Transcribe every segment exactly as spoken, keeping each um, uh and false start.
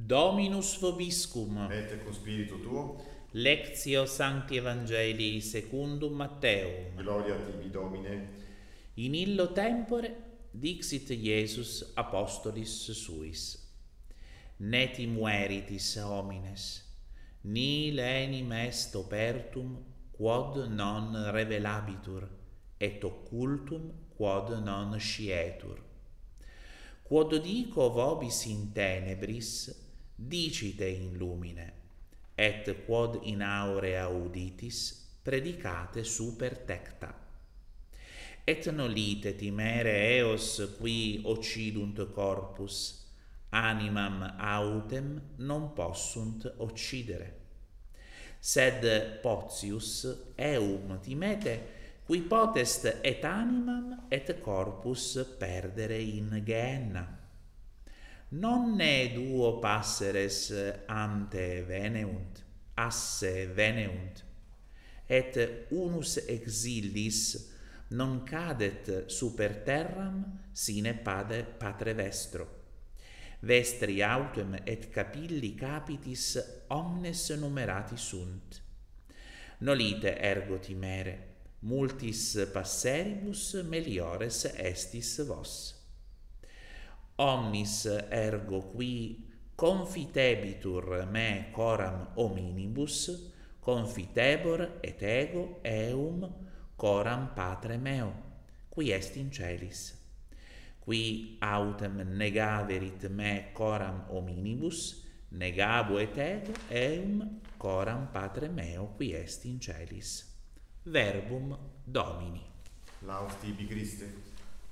Dominus vobiscum. Et cum spiritu tuo. Lectio Sancti Evangelii secundum Matteum. Gloria tibi, Domine. In illo tempore dixit Iesus apostolis suis. Neti mueritis homines, nil enim est opertum quod non revelabitur, et occultum quod non scietur. Quod dico vobis in tenebris, dicite in lumine, et quod in aurea auditis, predicate super tecta. Et nolite timere eos qui occidunt corpus, animam autem non possunt occidere. Sed potius eum timete, qui potest et animam et corpus perdere in Gehenna. Non ne duo passeres ante veneunt, asse veneunt, et unus exildis non cadet super terram sine pade patre vestro. Vestri autem et capilli capitis omnes numerati sunt. Nolite ergo timere, multis passeribus meliores estis vos. Omnis ergo qui confitebitur me coram hominibus, confitebor et ego eum coram Patre meo, qui est in celis. Qui autem negaverit me coram hominibus, negabo et ego eum coram Patre meo, qui est in celis. Verbum Domini. Laus tibi, Christe.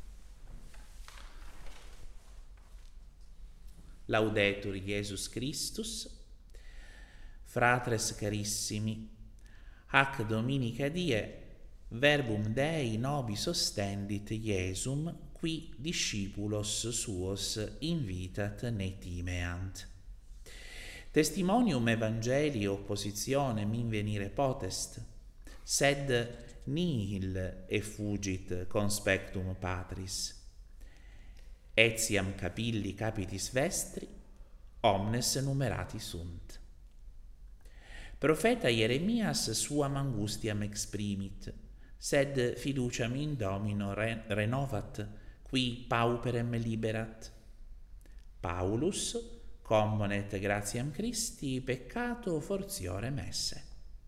Laudetur Iesus Christus. Fratres carissimi, hac dominica die verbum Dei nobis ostendit Iesum, qui discipulos suos invitat ne timeant. Testimonium Evangelii oppositionem invenire potest, sed nihil effugit conspectum Patris. Etiam capilli capitis vestri, omnes numerati sunt. Profeta Jeremias suam angustiam exprimit, sed fiduciam in Domino re- renovat, qui pauperem liberat. Paulus commonet gratiam Christi peccato fortiorem esse.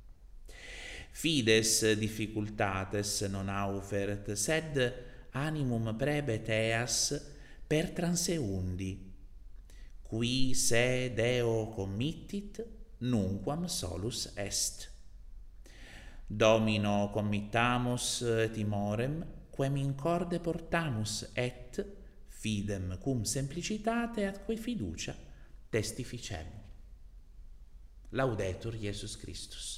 Fides difficultates non aufert, sed animum prebet eas per transeundi, qui se Deo committit, nunquam solus est. Domino committamus timorem, quem in corde portamus, et fidem cum simplicitate atque fiducia testificem. Laudetur Iesus Christus.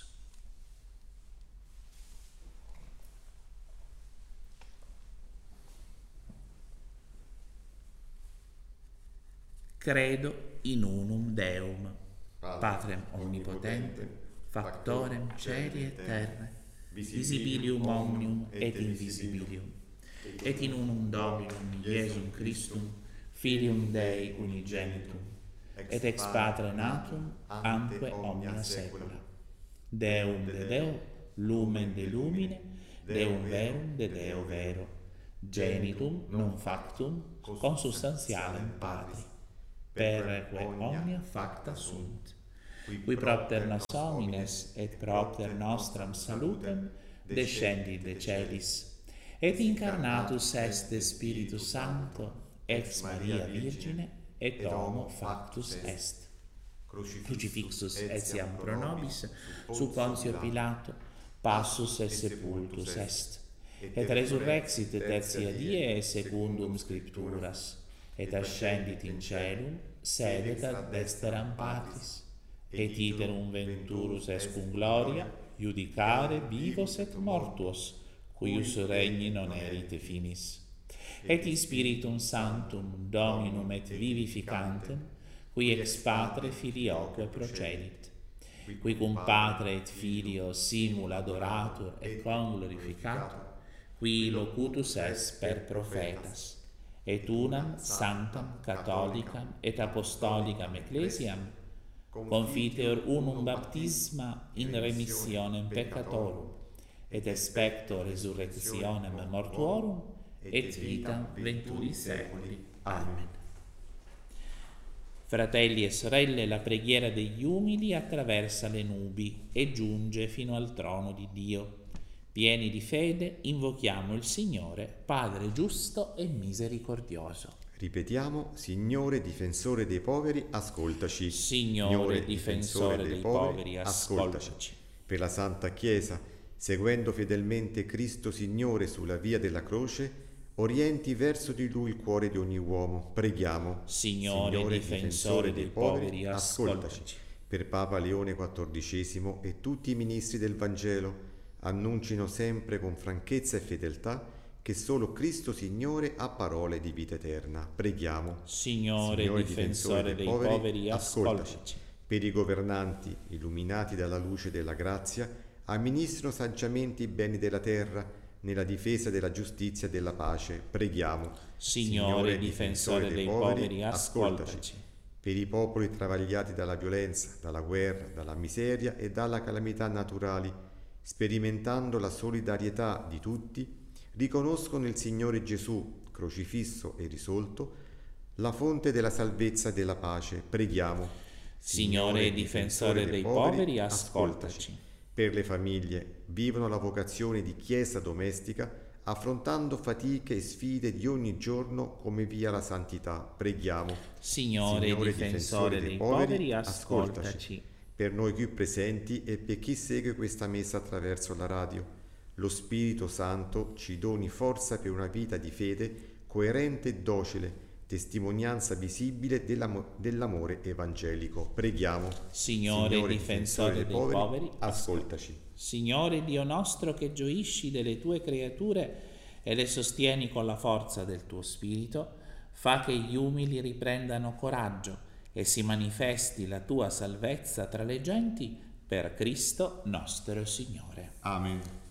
Credo in unum Deum, Patrem omnipotente, factorem celi et terrae, visibilium omnium et invisibilium, et in unum Dominum Iesum Christum, Filium Dei unigenitum, et ex Patre natum, ante omnia saecula. Deum de Deo, lumen de lumine, Deum verum de Deo vero, genitum non factum consubstantialem Patri, perque omnia facta sunt, qui propter nos homines et propter nostram salutem descendit de celis, et incarnatus est Spiritus Sancto, ex Maria Virgine, et homo factus est. Crucifixus etiam pro nobis, su Pontio Pilato, passus et sepultus est, et resurrexit tertia die secundum Scripturas, et ascendit in caelum, sedet ad dexteram Patris, et iterum venturus est cum gloria, judicare vivos et mortuos, cuius regni non erite finis. Et in Spiritum Sanctum Dominum et vivificantem, qui ex Patre Filioque procedit, qui cum Patre et Filio simul adoratur et conglorificatur, qui locutus est per prophetas, et unam sanctam catholicam et apostolicam ecclesiam, confiteor unum baptisma in remissionem peccatorum, et expecto resurrectionem mortuorum, et vitam venturi secoli. Amen. Fratelli e sorelle, la preghiera degli umili attraversa le nubi e giunge fino al trono di Dio. Pieni di fede, invochiamo il Signore, Padre giusto e misericordioso. Ripetiamo: Signore difensore dei poveri, ascoltaci. Signore difensore dei poveri, ascoltaci. Per la Santa Chiesa, seguendo fedelmente Cristo Signore sulla via della croce, orienti verso di Lui il cuore di ogni uomo. Preghiamo. Signore, Signore difensore dei poveri, ascoltaci. Per Papa Leone quattordicesimo e tutti i ministri del Vangelo, annuncino sempre con franchezza e fedeltà che solo Cristo Signore ha parole di vita eterna. Preghiamo. Signore, Signore difensore dei poveri, poveri ascoltaci. ascoltaci. Per i governanti, illuminati dalla luce della grazia, amministrino saggiamente i beni della terra, nella difesa della giustizia e della pace. Preghiamo. Signore, Signore difensore dei poveri, poveri ascoltaci. ascoltaci. Per i popoli travagliati dalla violenza, dalla guerra, dalla miseria e dalla calamità naturali, sperimentando la solidarietà di tutti, riconoscono il Signore Gesù, crocifisso e risolto, la fonte della salvezza e della pace. Preghiamo. Signore, Signore difensore dei poveri, ascoltaci. Per le famiglie, vivono la vocazione di chiesa domestica, affrontando fatiche e sfide di ogni giorno come via la santità. Preghiamo. Signore, Signore difensore dei poveri, ascoltaci. ascoltaci. Per noi qui presenti e per chi segue questa messa attraverso la radio, lo Spirito Santo ci doni forza per una vita di fede coerente e docile, testimonianza visibile dell'amo- dell'amore evangelico. Preghiamo. Signore, Signore difensore dei poveri, poveri, ascoltaci. Signore Dio nostro, che gioisci delle tue creature e le sostieni con la forza del tuo Spirito, fa che gli umili riprendano coraggio e si manifesti la tua salvezza tra le genti, per Cristo nostro Signore. Amen.